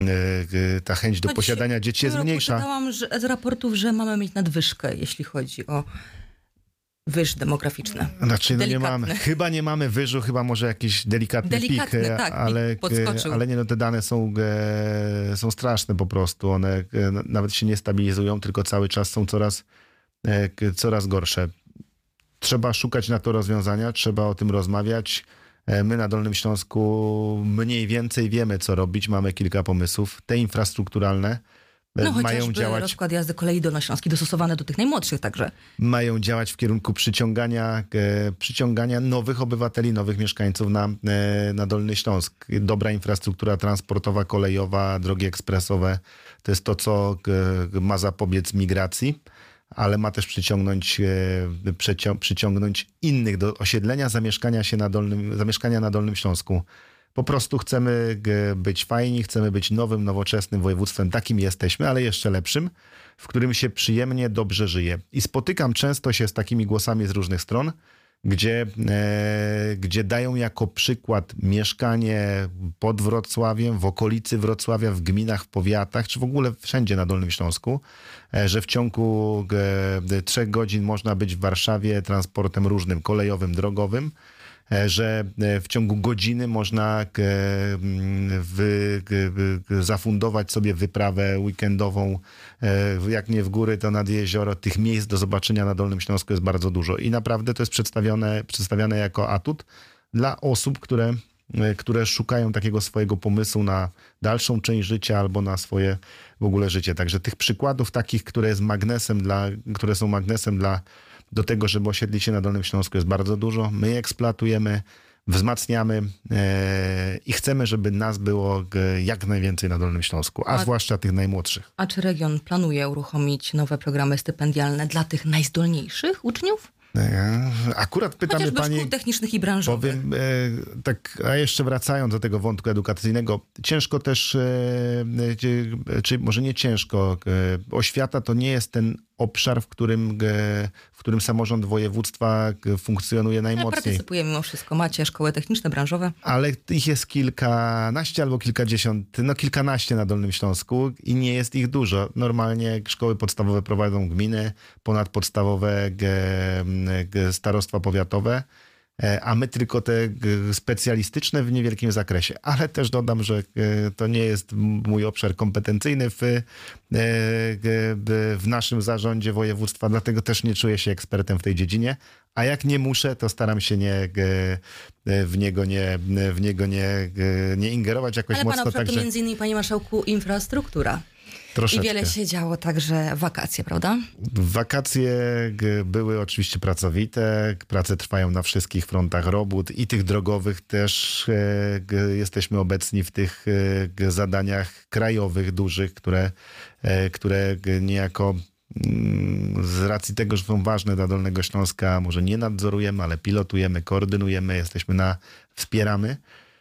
ta chęć do posiadania dzieci jest mniejsza. Czytałam z raportów, że mamy mieć nadwyżkę, jeśli chodzi o wyż demograficzne. Znaczy, no nie mamy, chyba nie mamy wyżu, chyba może jakiś delikatny pik, tak, ale nie, no te dane są straszne po prostu. One nawet się nie stabilizują, tylko cały czas są coraz gorsze. Trzeba szukać na to rozwiązania, trzeba o tym rozmawiać. My na Dolnym Śląsku mniej więcej wiemy, co robić. Mamy kilka pomysłów. Te infrastrukturalne mają działać. Rozkład jazdy kolei dolnośląskiej dostosowany do tych najmłodszych także. Mają działać w kierunku przyciągania nowych obywateli, nowych mieszkańców na Dolny Śląsk. Dobra infrastruktura transportowa, kolejowa, drogi ekspresowe. To jest to, co ma zapobiec migracji, ale ma też przyciągnąć innych do osiedlenia, zamieszkania na Dolnym Śląsku. Po prostu chcemy być fajni, chcemy być nowym, nowoczesnym województwem. Takim jesteśmy, ale jeszcze lepszym, w którym się przyjemnie, dobrze żyje. I spotykam często się z takimi głosami z różnych stron, gdzie dają jako przykład mieszkanie pod Wrocławiem, w okolicy Wrocławia, w gminach, w powiatach, czy w ogóle wszędzie na Dolnym Śląsku, że w ciągu 3 godzin można być w Warszawie transportem różnym, kolejowym, drogowym, że w ciągu godziny można zafundować sobie wyprawę weekendową, jak nie w góry, to nad jezioro. Tych miejsc do zobaczenia na Dolnym Śląsku jest bardzo dużo i naprawdę to jest przedstawiane jako atut dla osób, które szukają takiego swojego pomysłu na dalszą część życia albo na swoje w ogóle życie. Także tych przykładów takich, które są magnesem do tego, żeby osiedlić się na Dolnym Śląsku jest bardzo dużo. My je eksploatujemy, wzmacniamy i chcemy, żeby nas było jak najwięcej na Dolnym Śląsku, a zwłaszcza tych najmłodszych. A czy region planuje uruchomić nowe programy stypendialne dla tych najzdolniejszych uczniów? Akurat pytamy chociażby pani... szkół technicznych i branżowych. Powiem, a jeszcze wracając do tego wątku edukacyjnego, ciężko też, czy może nie ciężko, oświata to nie jest ten obszar, w którym samorząd województwa funkcjonuje najmocniej. Partycypuje mimo wszystko. Macie szkoły techniczne, branżowe. Ale ich jest kilkanaście albo kilkadziesiąt, kilkanaście na Dolnym Śląsku i nie jest ich dużo. Normalnie szkoły podstawowe prowadzą gminy, ponadpodstawowe starostwa powiatowe, a my tylko te specjalistyczne w niewielkim zakresie. Ale też dodam, że to nie jest mój obszar kompetencyjny w naszym zarządzie województwa, dlatego też nie czuję się ekspertem w tej dziedzinie, a jak nie muszę, to staram się w niego nie ingerować jakoś ale mocno. Ale pana obszar to między innymi, panie marszałku, infrastruktura. Troszeczkę. I wiele się działo także wakacje, prawda? Wakacje były oczywiście pracowite. Prace trwają na wszystkich frontach robót i tych drogowych też. Jesteśmy obecni w tych zadaniach krajowych, dużych, które niejako z racji tego, że są ważne dla Dolnego Śląska, może nie nadzorujemy, ale pilotujemy, koordynujemy, wspieramy.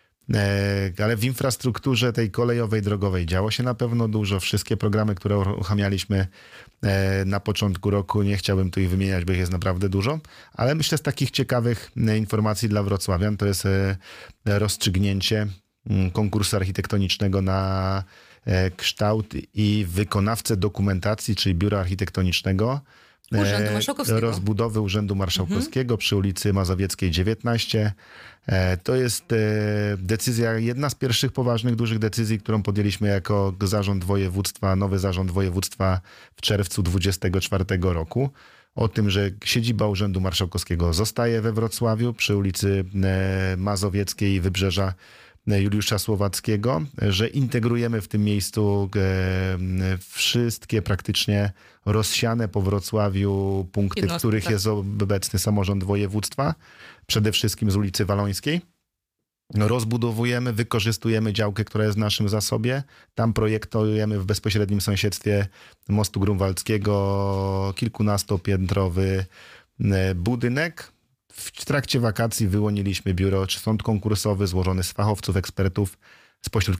Ale w infrastrukturze tej kolejowej, drogowej działo się na pewno dużo. Wszystkie programy, które uruchamialiśmy na początku roku, nie chciałbym tu ich wymieniać, bo ich jest naprawdę dużo, ale myślę z takich ciekawych informacji dla wrocławian to jest rozstrzygnięcie konkursu architektonicznego na kształt i wykonawcę dokumentacji, czyli biura architektonicznego. Urzędu Marszałkowskiego. Rozbudowy Urzędu Marszałkowskiego przy ulicy Mazowieckiej 19. To jest decyzja, jedna z pierwszych poważnych, dużych decyzji, którą podjęliśmy jako zarząd województwa, nowy zarząd województwa w czerwcu 2024 roku. O tym, że siedziba Urzędu Marszałkowskiego zostaje we Wrocławiu przy ulicy Mazowieckiej i Wybrzeża Juliusza Słowackiego, że integrujemy w tym miejscu wszystkie praktycznie rozsiane po Wrocławiu punkty, w których jest obecny samorząd województwa, przede wszystkim z ulicy Walońskiej. Rozbudowujemy, wykorzystujemy działkę, która jest w naszym zasobie. Tam projektujemy w bezpośrednim sąsiedztwie mostu grunwaldzkiego kilkunastopiętrowy budynek. W trakcie wakacji wyłoniliśmy biuro czy sąd konkursowy złożony z fachowców, ekspertów. Spośród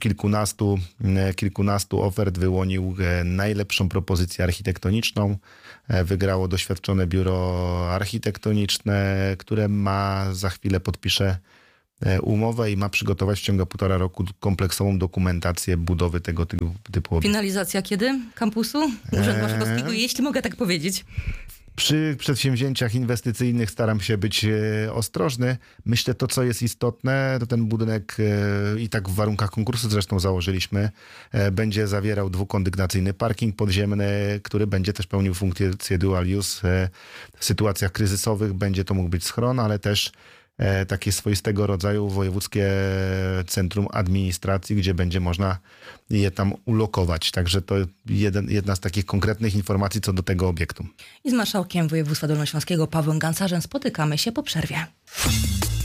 kilkunastu ofert wyłonił najlepszą propozycję architektoniczną. Wygrało doświadczone biuro architektoniczne, które za chwilę podpisze umowę i ma przygotować w ciągu 1,5 roku kompleksową dokumentację budowy tego typu obiektu. Finalizacja kiedy kampusu Urzędu Marszałkowskiego, jeśli mogę tak powiedzieć? Przy przedsięwzięciach inwestycyjnych staram się być ostrożny. Myślę, to co jest istotne, to ten budynek i tak w warunkach konkursu zresztą założyliśmy, będzie zawierał dwukondygnacyjny parking podziemny, który będzie też pełnił funkcję dual use. W sytuacjach kryzysowych będzie to mógł być schron, ale też takie swoistego rodzaju wojewódzkie centrum administracji, gdzie będzie można je tam ulokować. Także to jedna z takich konkretnych informacji co do tego obiektu. I z marszałkiem województwa dolnośląskiego Pawłem Gancarzem spotykamy się po przerwie.